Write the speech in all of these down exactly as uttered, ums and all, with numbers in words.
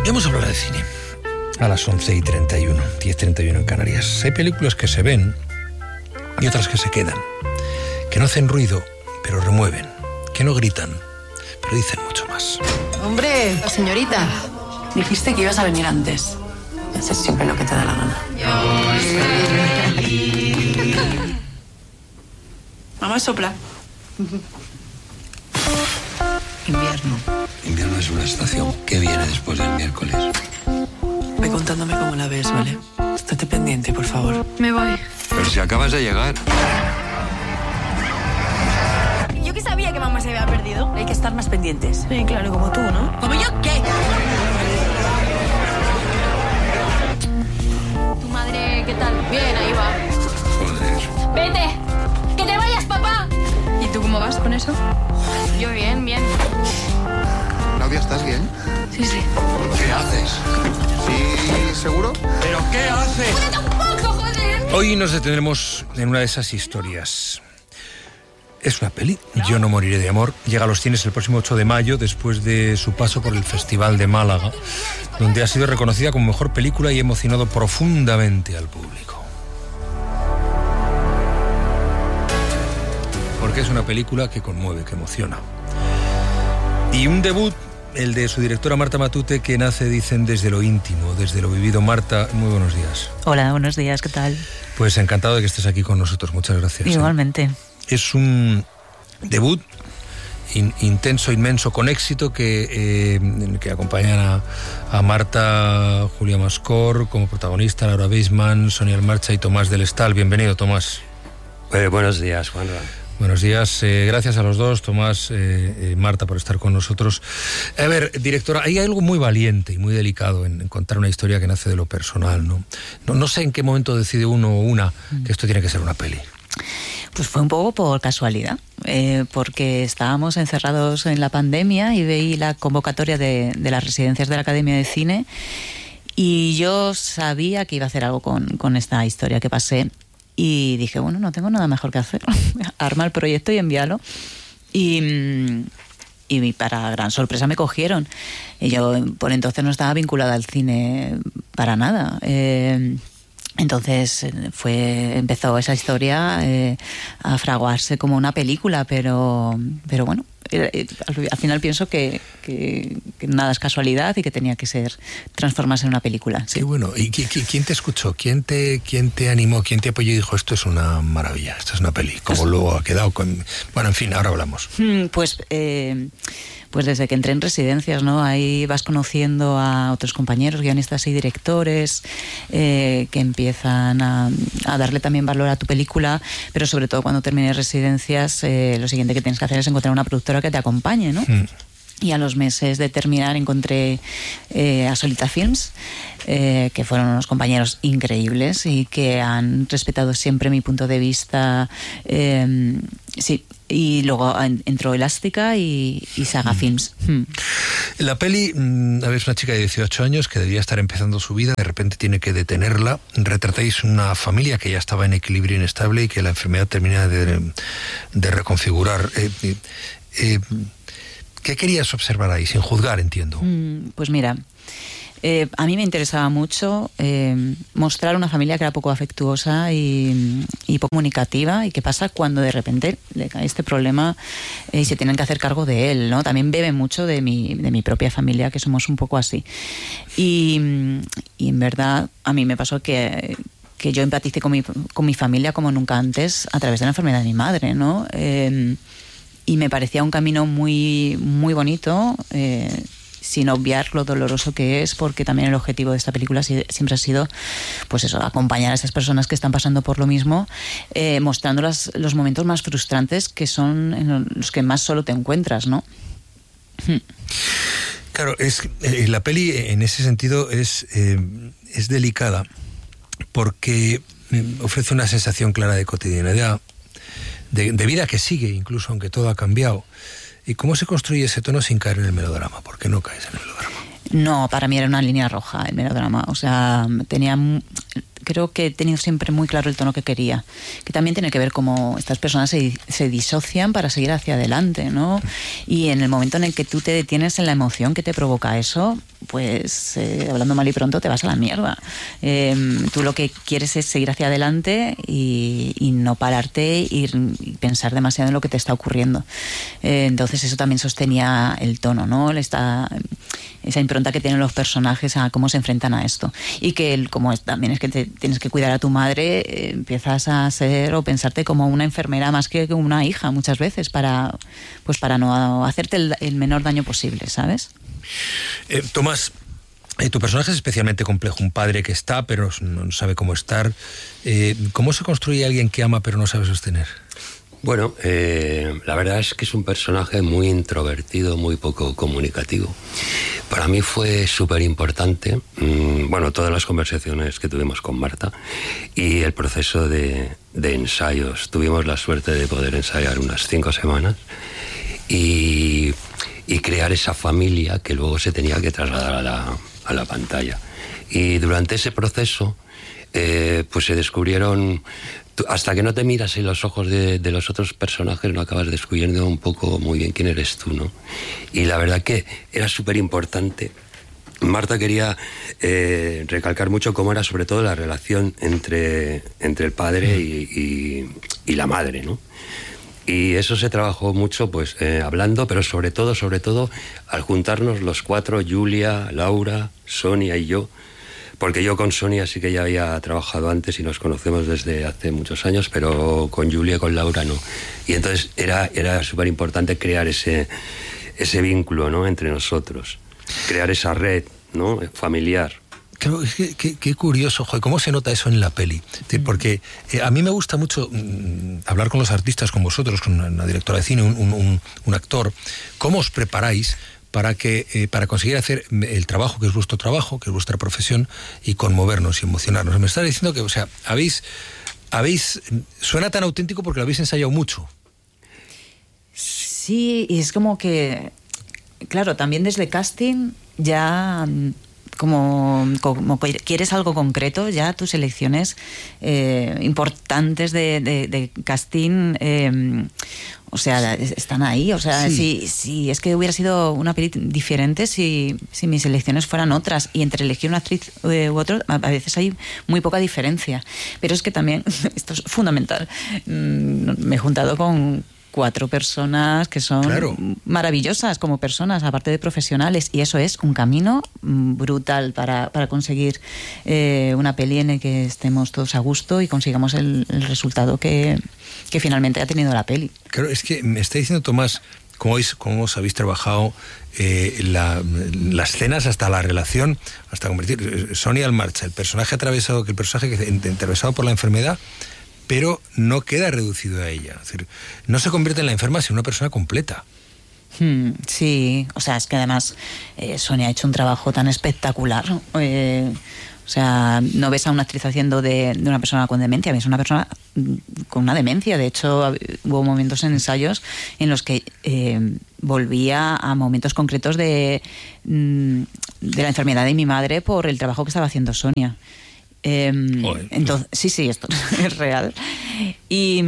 Volvemos a hablar de cine. A las once y treinta y uno, diez y treinta y uno en Canarias. Hay películas que se ven y otras que se quedan, que no hacen ruido, pero remueven, que no gritan, pero dicen mucho más. Hombre, señorita, dijiste que ibas a venir antes. Haces siempre lo que te da la gana. Mamá, sopla. Invierno. Invierno es una estación que viene después del miércoles. Ve contándome cómo la ves, ¿vale? Estate pendiente, por favor. Me voy. Pero si acabas de llegar. Yo que sabía que mamá se había perdido. Hay que estar más pendientes. Sí, claro, como tú, ¿no? ¿Como yo qué? ¿Tu madre qué tal? Bien, ahí va. Joder. ¡Vete! ¡Que te vayas, papá! ¿Y tú cómo vas con eso? Yo bien, bien. Claudia, ¿estás bien? Sí, sí. ¿Qué haces? Sí, ¿seguro? ¿Pero qué haces? ¡Cuéntate un poco, joder! Hoy nos detendremos en una de esas historias. Es una peli, Yo no moriré de amor. Llega a los cines el próximo ocho de mayo, después de su paso por el Festival de Málaga, donde ha sido reconocida como mejor película y ha emocionado profundamente al público. Porque es una película que conmueve, que emociona. Y un debut, el de su directora Marta Matute, que nace, dicen, desde lo íntimo, desde lo vivido. Marta, muy buenos días. Hola, buenos días, ¿qué tal? Pues encantado de que estés aquí con nosotros, muchas gracias. Igualmente. ¿eh? Es un debut in, intenso, inmenso, con éxito, que, eh, que acompañan a, a Marta, Julia Mascor como protagonista, Laura Beisman, Sonia Almarcha y Tomás del Estal. Bienvenido, Tomás. Eh, buenos días, Juanra. Buenos días, eh, gracias a los dos, Tomás, eh, eh, Marta, por estar con nosotros. A ver, directora, hay algo muy valiente y muy delicado en, en contar una historia que nace de lo personal, ¿no? No, no sé en qué momento decide uno o una que esto tiene que ser una peli. Pues fue un poco por casualidad, eh, porque estábamos encerrados en la pandemia y veí la convocatoria de, de las residencias de la Academia de Cine y yo sabía que iba a hacer algo con, con esta historia que pasé. Y dije, bueno, no tengo nada mejor que hacer. Arma el proyecto y envíalo. Y, y para gran sorpresa me cogieron. Y yo por entonces no estaba vinculada al cine para nada. Eh, entonces fue empezó esa historia eh, a fraguarse como una película, pero, pero bueno, al final pienso que, que, que nada es casualidad y que tenía que ser transformarse en una película. Sí. Qué bueno. ¿Y quién te escuchó? ¿Quién te, quién te animó? ¿Quién te apoyó y dijo, esto es una maravilla, esto es una peli? ¿Cómo luego ha quedado? Con... Bueno, en fin, ahora hablamos. Pues... Eh, Pues desde que entré en residencias, ¿no? Ahí vas conociendo a otros compañeros, guionistas y directores eh, que empiezan a, a darle también valor a tu película, pero sobre todo cuando termines residencias, eh, lo siguiente que tienes que hacer es encontrar una productora que te acompañe, ¿no? Mm. Y a los meses de terminar encontré eh, a Solita Films, eh, que fueron unos compañeros increíbles y que han respetado siempre mi punto de vista. Eh, sí, y luego entró Elástica y, y Saga mm. Films. Mm. La peli, a ver, es una chica de dieciocho años que debía estar empezando su vida, de repente tiene que detenerla. Retratáis una familia que ya estaba en equilibrio inestable y que la enfermedad termina de, de reconfigurar. Eh, eh, ¿Qué querías observar ahí, sin juzgar, entiendo? Mm, pues mira, eh, a mí me interesaba mucho eh, mostrar una familia que era poco afectuosa y, y poco comunicativa, y qué pasa cuando de repente le cae este problema eh, y se tienen que hacer cargo de él, ¿no? También bebe mucho de mi, de mi propia familia, que somos un poco así. Y, y en verdad a mí me pasó que... que yo empaticé con mi, con mi familia como nunca antes a través de la enfermedad de mi madre, ¿no? Eh, y me parecía un camino muy, muy bonito, eh, sin obviar lo doloroso que es, porque también el objetivo de esta película siempre ha sido, pues eso, acompañar a esas personas que están pasando por lo mismo, eh, mostrando las, los momentos más frustrantes, que son en los que más solo te encuentras, ¿no? Claro, es eh, la peli en ese sentido es, eh, es delicada, porque ofrece una sensación clara de cotidianidad, de, de vida que sigue, incluso aunque todo ha cambiado. ¿Y cómo se construye ese tono sin caer en el melodrama? ¿Por qué no caes en el melodrama? No, para mí era una línea roja el melodrama. O sea, tenía... creo que he tenido siempre muy claro el tono que quería, que también tiene que ver cómo estas personas se, se disocian para seguir hacia adelante, ¿no? Y en el momento en el que tú te detienes en la emoción que te provoca eso, pues eh, hablando mal y pronto te vas a la mierda. Eh, tú lo que quieres es seguir hacia adelante y, y no pararte y, y pensar demasiado en lo que te está ocurriendo. Eh, entonces eso también sostenía el tono, ¿no? Esta, esa impronta que tienen los personajes a cómo se enfrentan a esto. Y que el, como es, también es que te, tienes que cuidar a tu madre, eh, empiezas a ser o pensarte como una enfermera más que una hija muchas veces para, pues para no hacerte el, el menor daño posible, ¿sabes? Eh, Tomás, eh, tu personaje es especialmente complejo, un padre que está pero no sabe cómo estar. Eh, ¿Cómo se construye alguien que ama pero no sabe sostener? Bueno, eh, la verdad es que es un personaje muy introvertido, muy poco comunicativo. Para mí fue súper importante, mmm, bueno, todas las conversaciones que tuvimos con Marta y el proceso de, de ensayos. Tuvimos la suerte de poder ensayar unas cinco semanas y, y crear esa familia que luego se tenía que trasladar a la, a la pantalla. Y durante ese proceso, eh, pues se descubrieron... Hasta que no te miras en los ojos de, de los otros personajes no acabas descubriendo un poco muy bien quién eres tú, ¿no? Y la verdad que era súper importante. Marta quería eh, recalcar mucho cómo era sobre todo la relación entre, entre el padre y, y, y la madre, ¿no? Y eso se trabajó mucho pues eh, hablando, pero sobre todo, sobre todo al juntarnos los cuatro, Julia, Laura, Sonia y yo. Porque yo con Sonia sí que ya había trabajado antes y nos conocemos desde hace muchos años, pero con Julia y con Laura no. Y entonces era, era súper importante crear ese, ese vínculo, ¿no?, entre nosotros, crear esa red, ¿no?, familiar. Claro, es que, que, qué curioso, joder, cómo se nota eso en la peli. Porque eh, a mí me gusta mucho mmm, hablar con los artistas, con vosotros, con una, una directora de cine, un, un, un actor, cómo os preparáis para que eh, para conseguir hacer el trabajo que es vuestro trabajo, que es vuestra profesión, y conmovernos y emocionarnos. Me estás diciendo que, o sea, habéis habéis suena tan auténtico porque lo habéis ensayado mucho. Sí, y es como que, claro, también desde casting ya como, como quieres algo concreto, ya tus elecciones eh, importantes de, de, de casting, eh, o sea, están ahí. O sea, sí. si, si es que hubiera sido una peli diferente si, si mis elecciones fueran otras, y entre elegir una actriz eh, u otro a veces hay muy poca diferencia. Pero es que también, esto es fundamental, me he juntado con cuatro personas que son claro. maravillosas como personas, aparte de profesionales, y eso es un camino brutal para, para conseguir eh, una peli en la que estemos todos a gusto y consigamos el, el resultado que, que finalmente ha tenido la peli. Claro, es que me está diciendo Tomás cómo, es, cómo os habéis trabajado eh, la, las escenas hasta la relación, hasta convertir Sonia al marcha, el personaje atravesado, que el personaje que atravesado por la enfermedad, pero no queda reducido a ella. Es decir, no se convierte en la enferma, sino una persona completa. Hmm, sí, o sea, es que además eh, Sonia ha hecho un trabajo tan espectacular. Eh, o sea, no ves a una actriz haciendo de, de una persona con demencia, ves a una persona con una demencia. De hecho, hubo momentos en ensayos en los que eh, volvía a momentos concretos de, de la enfermedad de mi madre por el trabajo que estaba haciendo Sonia. Eh, entonces, sí, sí, esto es real. Y,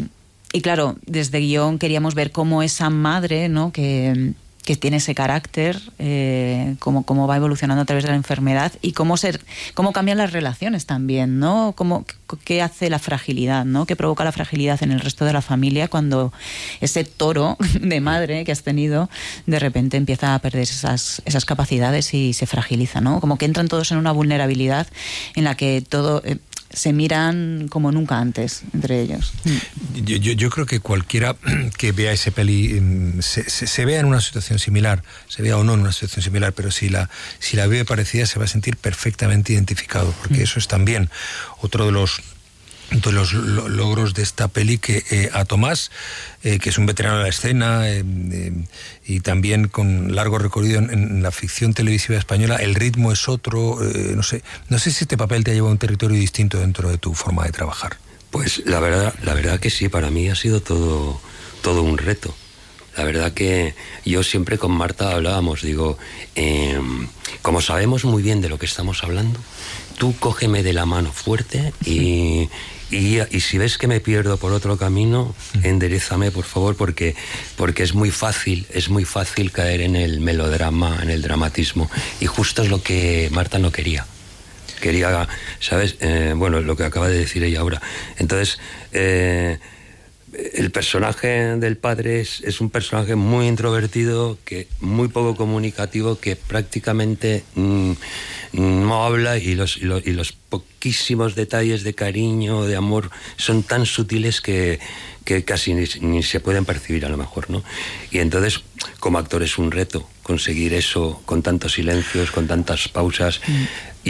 y claro, desde guión queríamos ver cómo esa madre, ¿no?, que, que tiene ese carácter, eh, cómo, cómo va evolucionando a través de la enfermedad y cómo, ser, cómo cambian las relaciones también, ¿no? Cómo, qué hace la fragilidad, ¿no? Qué provoca la fragilidad en el resto de la familia cuando ese toro de madre que has tenido de repente empieza a perder esas, esas capacidades y se fragiliza, ¿no? Como que entran todos en una vulnerabilidad en la que todo... Eh, se miran como nunca antes entre ellos. Yo, yo, yo creo que cualquiera que vea ese peli se, se, se vea en una situación similar, se vea o no en una situación similar, pero si la, si la ve parecida se va a sentir perfectamente identificado, porque mm. eso es también otro de los de los logros de esta peli, que eh, a Tomás, eh, que es un veterano de la escena eh, eh, y también con largo recorrido en, en la ficción televisiva española, el ritmo es otro, eh, no sé, no sé si este papel te ha llevado a un territorio distinto dentro de tu forma de trabajar. Pues la verdad, la verdad que sí, para mí ha sido todo, todo un reto. La verdad que yo siempre con Marta hablábamos, digo, eh, como sabemos muy bien de lo que estamos hablando, tú cógeme de la mano fuerte y, y, y si ves que me pierdo por otro camino, enderézame, por favor, porque, porque es muy fácil, es muy fácil caer en el melodrama, en el dramatismo. Y justo es lo que Marta no quería. Quería, ¿sabes? Eh, bueno, lo que acaba de decir ella ahora. Entonces, eh, el personaje del padre es, es un personaje muy introvertido, que muy poco comunicativo, que prácticamente mmm, no habla y los, y, los, y los poquísimos detalles de cariño, de amor, son tan sutiles que, que casi ni, ni se pueden percibir a lo mejor, ¿no? Y entonces, como actor es un reto conseguir eso con tantos silencios, con tantas pausas, mm.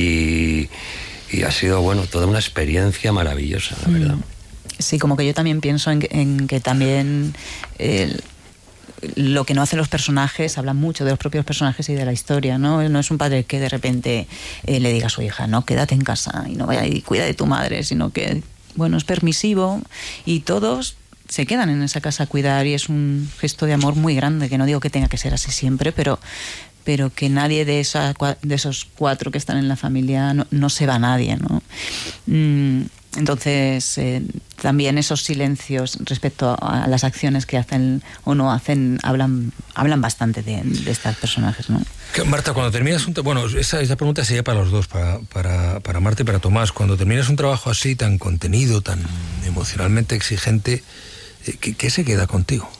y, y ha sido, bueno, toda una experiencia maravillosa, la mm. verdad. Sí, como que yo también pienso en, en que también eh, lo que no hacen los personajes habla mucho de los propios personajes y de la historia, ¿no? No es un padre que de repente eh, le diga a su hija, no, quédate en casa y no vaya y cuida de tu madre, sino que, bueno, es permisivo y todos se quedan en esa casa a cuidar y es un gesto de amor muy grande, que no digo que tenga que ser así siempre, pero, pero que nadie de, esa, de esos cuatro que están en la familia no, no se va a nadie, ¿no? Mm, Entonces, eh, también esos silencios respecto a las acciones que hacen o no hacen, hablan hablan bastante de, de estos personajes, ¿no? Marta, cuando terminas un... Bueno, esa, esa pregunta sería para los dos, para, para, para Marta y para Tomás. Cuando terminas un trabajo así, tan contenido, tan emocionalmente exigente, ¿qué, qué se queda contigo?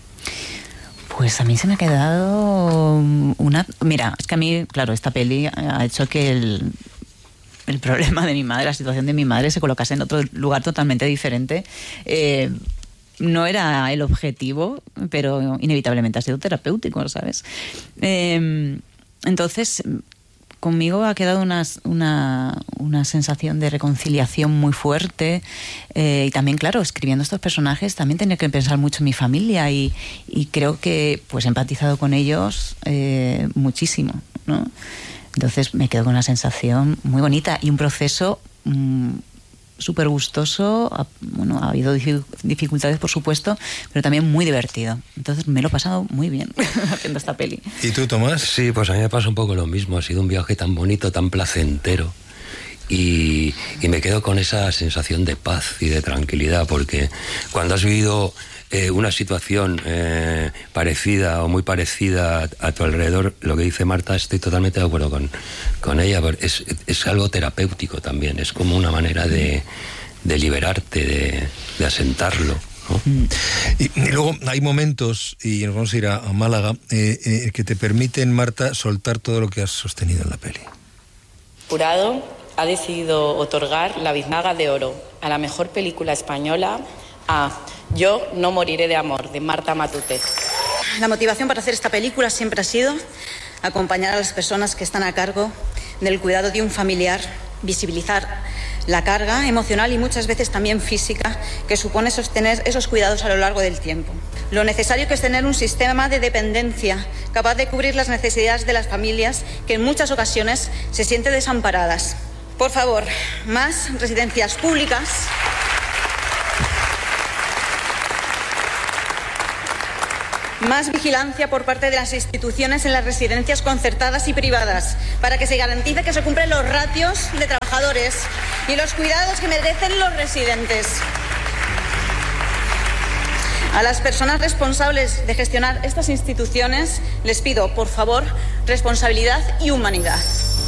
Pues a mí se me ha quedado una... Mira, es que a mí, claro, esta peli ha hecho que el... el problema de mi madre, la situación de mi madre se colocase en otro lugar totalmente diferente. Eh, no era el objetivo, pero inevitablemente ha sido terapéutico, ¿sabes? Eh, entonces, conmigo ha quedado una, una, una sensación de reconciliación muy fuerte, eh, y también, claro, escribiendo estos personajes también tenía que pensar mucho en mi familia y, y creo que pues he empatizado con ellos eh, muchísimo, ¿no? Entonces me quedo con una sensación muy bonita y un proceso mmm, súper gustoso. Ha, bueno, ha habido dificultades, por supuesto, pero también muy divertido. Entonces me lo he pasado muy bien haciendo esta peli. ¿Y tú, Tomás? Sí, pues a mí me pasa un poco lo mismo. Ha sido un viaje tan bonito, tan placentero. Y, y me quedo con esa sensación de paz y de tranquilidad, porque cuando has vivido eh, una situación eh, parecida o muy parecida a, a tu alrededor, lo que dice Marta, estoy totalmente de acuerdo con, con ella. Es, es algo terapéutico también, es como una manera de, de liberarte, de, de asentarlo, ¿no? Y, y luego hay momentos, y nos vamos a ir a, a Málaga, eh, eh, que te permiten, Marta, soltar todo lo que has sostenido en la peli. Jurado ha decidido otorgar la Biznaga de Oro a la mejor película española a Yo no moriré de amor, de Marta Matute. La motivación para hacer esta película siempre ha sido acompañar a las personas que están a cargo del cuidado de un familiar, visibilizar la carga emocional y muchas veces también física que supone sostener esos cuidados a lo largo del tiempo. Lo necesario que es tener un sistema de dependencia capaz de cubrir las necesidades de las familias que en muchas ocasiones se sienten desamparadas. Por favor, más residencias públicas, más vigilancia por parte de las instituciones en las residencias concertadas y privadas para que se garantice que se cumplen los ratios de trabajadores y los cuidados que merecen los residentes. A las personas responsables de gestionar estas instituciones les pido, por favor, responsabilidad y humanidad.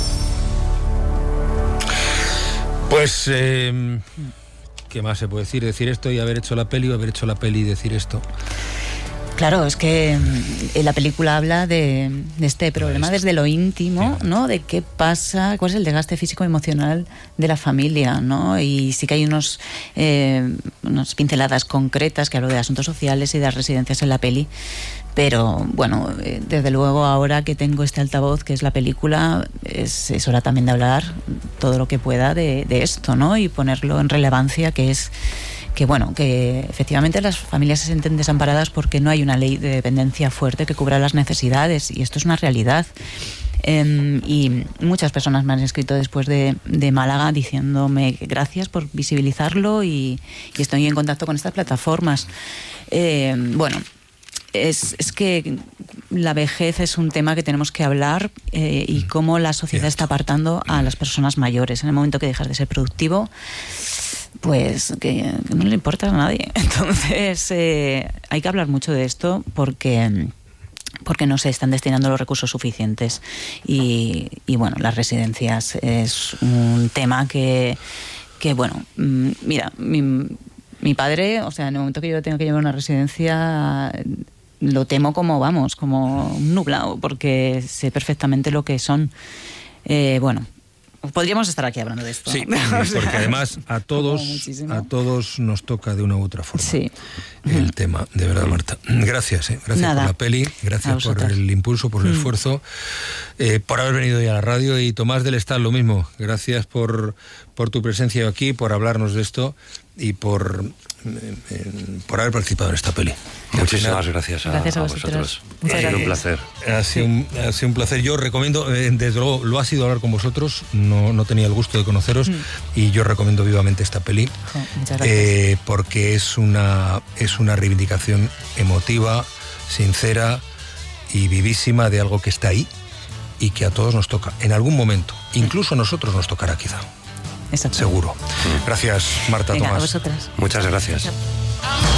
Pues, eh, ¿qué más se puede decir? Decir esto y haber hecho la peli, o haber hecho la peli y decir esto. Claro, es que la película habla de, de este problema desde lo íntimo, ¿no? De qué pasa, cuál es el desgaste físico y emocional de la familia, ¿no? Y sí que hay unos, eh, unas pinceladas concretas que hablo de asuntos sociales y de las residencias en la peli. Pero, bueno, eh, desde luego ahora que tengo este altavoz, que es la película, es, es hora también de hablar todo lo que pueda de, de esto, ¿no? Y ponerlo en relevancia, que es que, bueno, que efectivamente las familias se sienten desamparadas porque no hay una ley de dependencia fuerte que cubra las necesidades, y esto es una realidad. Eh, y muchas personas me han escrito después de, de Málaga diciéndome gracias por visibilizarlo, y, y estoy en contacto con estas plataformas. Eh, bueno... es, es que la vejez es un tema que tenemos que hablar eh, y cómo la sociedad está apartando a las personas mayores. En el momento que dejas de ser productivo, pues que, que no le importa a nadie. Entonces eh, hay que hablar mucho de esto porque... porque no se están destinando los recursos suficientes y, y bueno, las residencias es un tema que, que bueno, mira, mi, mi padre, o sea, en el momento que yo tengo que llevar a una residencia, lo temo como, vamos, como un nublado, porque sé perfectamente lo que son. Eh, bueno, podríamos estar aquí hablando de esto. Sí, porque además a todos, a todos nos toca de una u otra forma sí. el mm. tema, de verdad, Marta. Gracias, ¿eh? Gracias Nada. por la peli, gracias por el impulso, por el mm. esfuerzo, eh, por haber venido ya a la radio. Y Tomás del Estal, lo mismo. Gracias por, por tu presencia aquí, por hablarnos de esto y por, eh, por haber participado en esta peli. Muchísimas gracias a, gracias a, a vosotros. vosotros. Ha sido un placer. Ha sido un, ha sido un placer. Yo recomiendo, eh, desde luego, lo ha sido hablar con vosotros. No, no tenía el gusto de conoceros mm. y yo recomiendo vivamente esta peli. Oh, muchas gracias. Eh, porque es una, es una reivindicación emotiva, sincera y vivísima de algo que está ahí y que a todos nos toca en algún momento. Incluso a nosotros nos tocará, quizá. Exacto. Seguro. Gracias, Marta. Venga, Tomás. A vosotras. Muchas gracias.